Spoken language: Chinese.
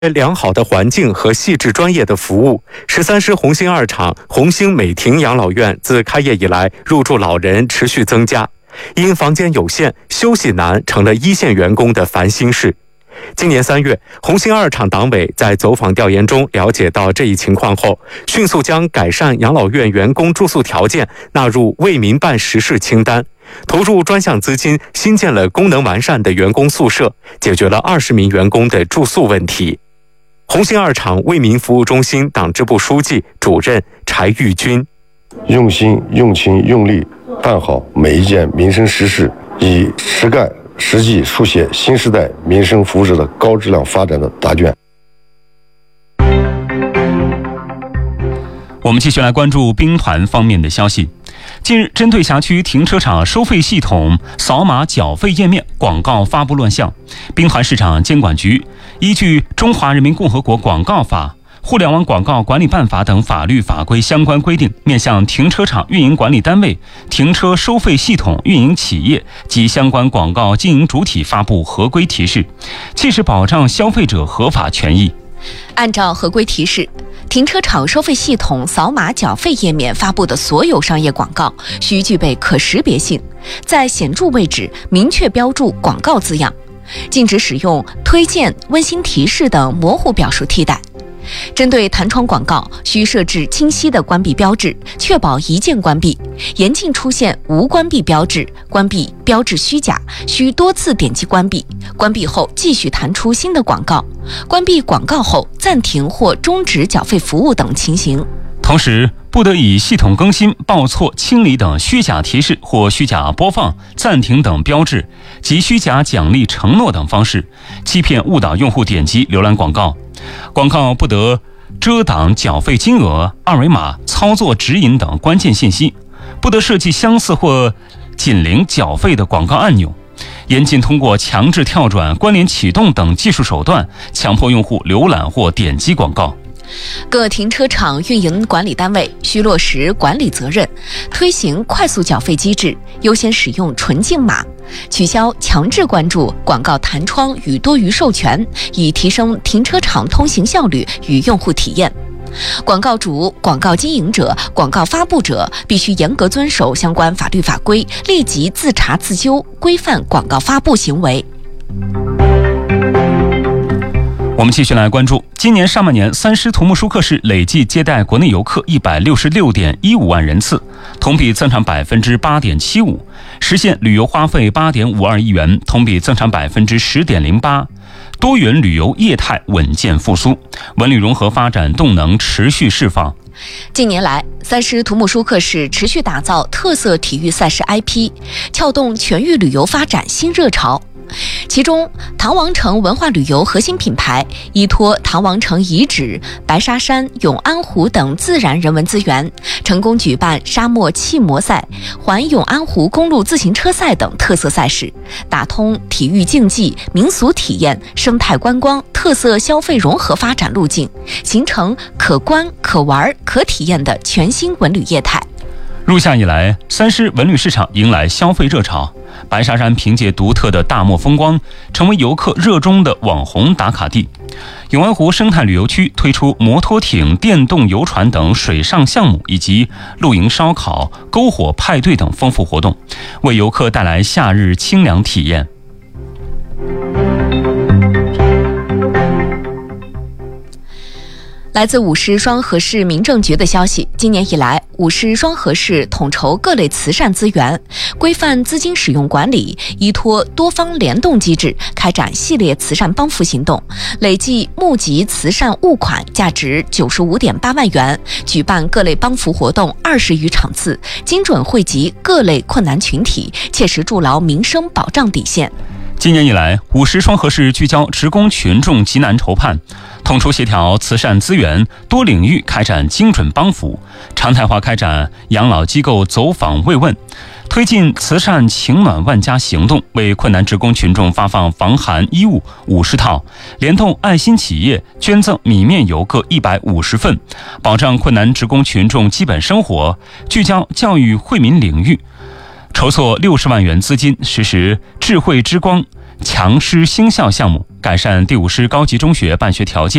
良好的环境和细致专业的服务。13师红星2厂红星美亭养老院自开业以来，入住老人持续增加，因房间有限，休息难成了一线员工的烦心事。今年3月，红星2厂党委在走访调研中了解到这一情况后，迅速将改善养老院员工住宿条件纳入为民办实事清单，投入专项资金新建了功能完善的员工宿舍，解决了20名员工的住宿问题。红星2厂为民服务中心党支部书记、主任柴玉军： 用心、用情、用力办好每一件民生实事，以实干实际书写新时代民生福祉的高质量发展的答卷。 我们继续来关注兵团方面的消息。近日，针对辖区停车场收费系统扫码缴费页面广告发布乱象，兵团市场监管局依据《中华人民共和国广告法》、《互联网广告管理办法》等法律法规相关规定，面向停车场运营管理单位、停车收费系统运营企业及相关广告经营主体发布合规提示，切实保障消费者合法权益。 按照合规提示，停车场收费系统扫码缴费页面发布的所有商业广告需具备可识别性，在显著位置明确标注广告字样，禁止使用推荐、温馨提示等模糊表述替代。针对弹窗广告，需设置清晰的关闭标志，确保一键关闭，严禁出现无关闭标志、关闭标志虚假，需多次点击关闭，关闭后继续弹出新的广告，关闭广告后暂停或终止缴费服务等情形。 同时，不得以系统更新、报错、清理等虚假提示或虚假播放、暂停等标志及虚假奖励承诺等方式欺骗误导用户点击浏览广告。广告不得遮挡缴费金额、二维码、操作指引等关键信息，不得设计相似或紧邻缴费的广告按钮，严禁通过强制跳转、关联启动等技术手段强迫用户浏览或点击广告。 各停车场运营管理单位需落实管理责任，推行快速缴费机制，优先使用纯净码，取消强制关注广告弹窗与多余授权，以提升停车场通行效率与用户体验。广告主、广告经营者、广告发布者必须严格遵守相关法律法规，立即自查自纠，规范广告发布行为。 我们继续来关注，今年上半年3师土木舒克市累计接待国内游客166.15万人次，同比增长8.75%，实现旅游花费8.52亿元，同比增长10.08%。多元旅游业态稳健复苏，文旅融合发展动能持续释放。 近年来，3师土木舒克市持续打造特色体育赛事 IP， 撬动全域旅游发展新热潮。其中，唐王城文化旅游核心品牌依托唐王城遗址、白沙山、永安湖等自然人文资源，成功举办沙漠气摩赛、环永安湖公路自行车赛等特色赛事，打通体育竞技、民俗体验、生态观光、特色消费融合发展路径，形成可观、可玩、可体验的全新文旅业态。 入夏以来，3师文旅市场迎来消费热潮。白沙山凭借独特的大漠风光，成为游客热衷的网红打卡地。永安湖生态旅游区推出摩托艇、电动游船等水上项目，以及露营、烧烤、篝火派对等丰富活动，为游客带来夏日清凉体验。 来自5师双河市民政局的消息，今年以来，5师双河市统筹各类慈善资源，规范资金使用管理，依托多方联动机制，开展系列慈善帮扶行动，累计募集慈善物款价值95.8万元，举办各类帮扶活动20余场次，精准惠及各类困难群体，切实筑牢民生保障底线。 今年以来，5师双河市聚焦职工群众急难筹盼，统筹协调慈善资源，多领域开展精准帮扶，常态化开展养老机构走访慰问，推进慈善情暖万家行动，为困难职工群众发放防寒衣物50套，联动爱心企业捐赠米面油各150份，保障困难职工群众基本生活。聚焦教育惠民领域，筹措60万元资金，实施智慧之光强师兴校项目，改善第5师高级中学办学条件。